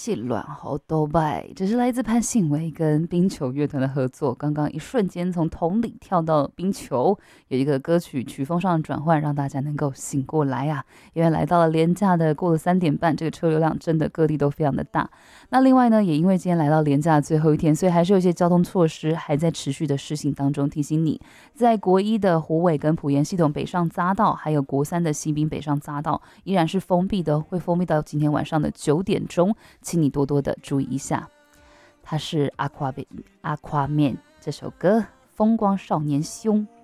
气卵猴都拜，这是来自潘信维跟冰球乐团的合作。刚刚一瞬间从桶里跳到冰球，有一个歌曲曲风上的转换，让大家能够醒过来啊！因为来到了连假的过了3点半，这个车流量真的各地都非常的大。那另外呢，也因为今天来到连假的最后一天，所以还是有一些交通措施还在持续的施行当中。提醒你，在国一的虎尾跟埔盐系统北上匝道，还有国三的西滨北上匝道，依然是封闭的，会封闭到今天晚上的9点钟，请你多多的注意一下。它是 Aquaman 这首歌《风光少年凶》。